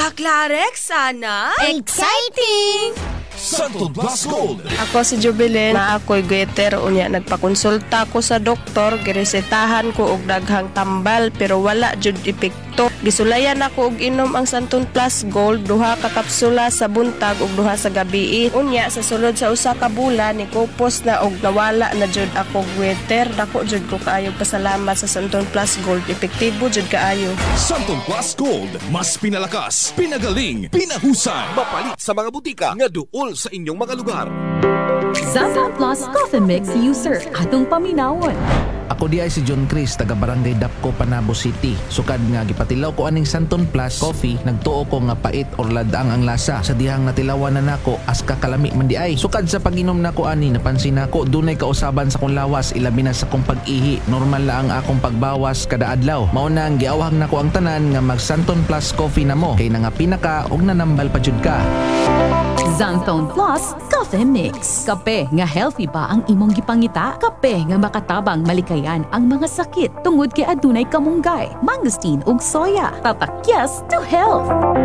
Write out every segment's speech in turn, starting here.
Kaklarex sana? Exciting! Santon Plus Gold. Ako si Jubilin, na ako'y goiter unya nagpakonsulta ko sa doktor, giresetahan ko og daghang tambal pero wala jud epekto. Gisulayan ako og inom ang Santon Plus Gold, duha ka kapsula sa buntag ug duha sa gabii. Unya sa sulod sa usa ka bulan ni kupos na og nawala na jud ako goiter. Dako jud ko kaayo pasalamat sa Santon Plus Gold, epektibo jud kaayo. Santon Plus Gold, mas pinalakas, pinagaling, pinahusay. Mapalit sa mga butika nga duol sa inyong mga lugar. Santon Plus Coffee Mix user atong paminawon. Ako di ay si John Chris, taga Barangay Dapco, Panabo City. Sukad nga gipatilaw ko aning Santon Plus Coffee, nagtuo ko nga pait or ladang ang lasa. Sa dihang natilawan na nako, as kakalami man di ay. Sukad sa pag-inom nako ani, napansin nako dunay kausaban sa kong lawas, ilabi na sa kong pag-ihi. Normal lang ang akong pagbawas kada adlaw. Mao na ang giawhag nako ang tanan nga mag Santon Plus Coffee na mo. Kay na nga pinaka og nanambal pa jud ka. Santon Plus Coffee Mix. Kape nga healthy pa ang imong gipangita. Kape nga makatabang malikayan ang mga sakit tungod kay adunay kamunggay, mangosteen ug soya. Tatak to health.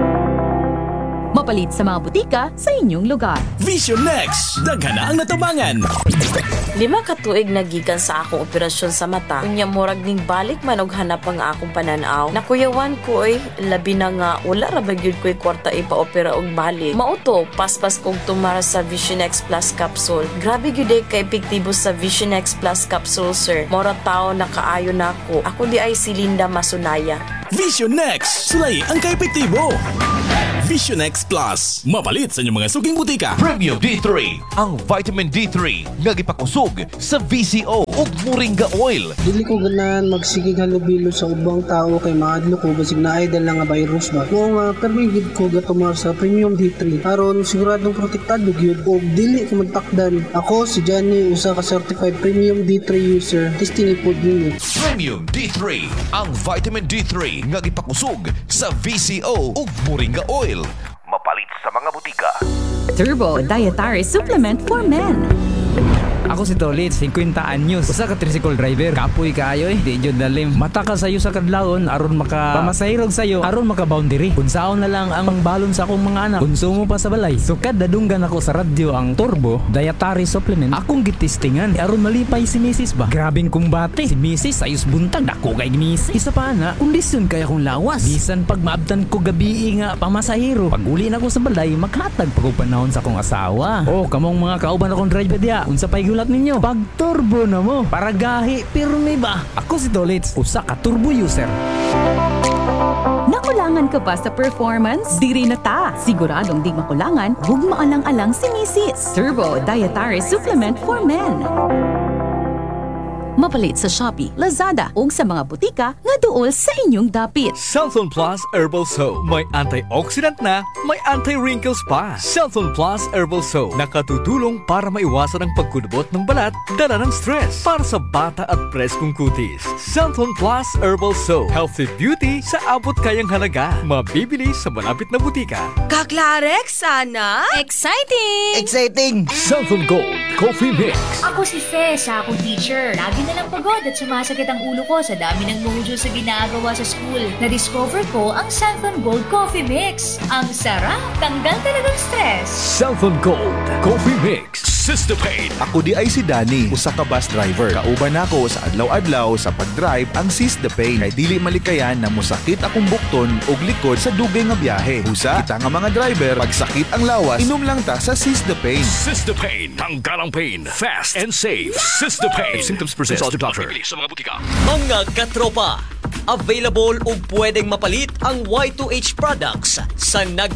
Mapalit sa mga butika sa inyong lugar. Vision Next, daghan na ang natabangan. 5 ka tuig nagikan sa akong operasyon sa mata. Unya murag ning balik man og hanap ang akong pananaw. Nakuyawan ko labi na nga wala ra bagyud ko'y kwarta ipa-opera og balik. Mauto, paspas kong tumara sa Vision X Plus Capsule. Grabe gyud kay epektibo sa Vision X Plus Capsule, sir. Mora tao nakaayo nako. Ako di ay si Linda Masunaya. Vision Next, sulay ang kaepektibo. Vision X Plus, mapalit sa inyong mga suging butika. Premium D3, ang vitamin D3 nga gipakusog sa VCO ug Moringa Oil. Dili ko ganahan magsigig halubilo sa ubang tao kay maadlo ko basig na idol lang nga virus ba. Kung permigid ko gatumar sa Premium D3 aron siguradong protektado gyud og dili ko magtakdan. Ako si Johnny, usa ka certified Premium D3 user. Testing ipod ninyo. Premium D3, ang vitamin D3 nga gipakusog sa VCO ug Moringa Oil. Mapalit sa mga butika. Turbo Dietary Supplement for Men. Ako si Tolit, 50 anyos. Usa ka tricycle driver. Kapoy kaayo di jud dalim. Mata ka sayo sa kadlawon aron maka pamasahirog sayo aron maka boundary. Unsaon na lang ang balon sa akong mga anak. Konsumo pa sa balay. Sukad dadunggan ako sa radyo ang Turbo Dietary Supplement. Akong gitistingan aron malipay si Mrs. ba. Grabing kumbate. Si Mrs. ayos buntag dako kay Mrs. Isa pa na, kondisyon kay akong lawas. Bisan pag maabtan ko gabi nga pamasahiro. Pag uli na ko sa balay, maghatag pag panahon sa akong asawa. Oh, kamong mga kauban akong driver diya. Unsa pay gulat ninyo? Pag turbo na mo, para gahi, pirmi ba? Ako si Dolitz, usa ka turbo user. Nakulangan ka ba sa performance? Diri na ta. Siguradong di makulangan, hug maalang-alang si Mrs. Turbo Dietary Supplement for Men. Mapalit sa Shopee, Lazada ug sa mga butika nga duol sa inyong dapit. Santon Plus Herbal Soap. May antioxidant na, may anti-wrinkles pa. Santon Plus Herbal Soap. Nakatutulong para maiwasan ang pagkudbot ng balat, dala ng stress. Para sa bata at preskong kutis. Santon Plus Herbal Soap. Healthy beauty sa abot kayang halaga. Mabibili sa malapit na butika. Kaklarex sana? Exciting! Exciting! Santon Gold Coffee Mix. Ako si Fe, sa akong teacher. Lagi na lang pagod at sumasakit ang ulo ko sa dami ng module sa ginagawa sa school. Na-discover ko ang Santon Gold Coffee Mix. Ang sarap, tanggal talagang stress. Santon Gold Coffee Mix. System-Paid. Ako di ay si Danny, usa ka bus driver. Kauban nako sa adlaw-adlaw sa pag-drive ang System-Paid. Kay dili malikayan na musakit akong bukton ug likod sa dugay nga biyahe. Usa, kita nga mga driver, pag sakit ang lawas, inom lang ta sa System-Paid. System-Paid. Tanggal ang pain. Fast and safe. System-Paid. Symptoms persist. Consult your doctor. Sa mga butika. Mga katropa, available ug pwedeng mapalit ang Y2H products sa